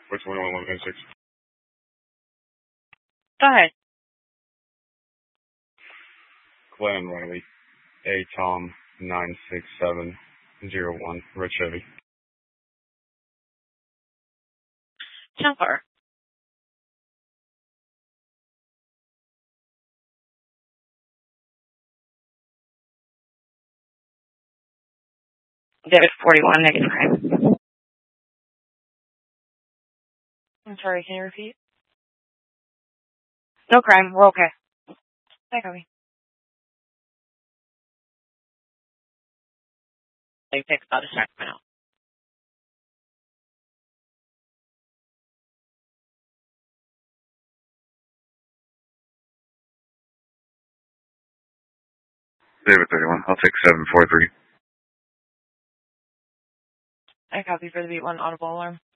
Which 111 Go ahead. Glenn Riley, A Tom 96701, Red Chevy. 10-4. David 41, negative crime. I'm sorry, can you repeat? No crime, we're okay. Hi, copy. It takes about a second. David 31, I'll take 743. I copy for the beat 1 audible alarm.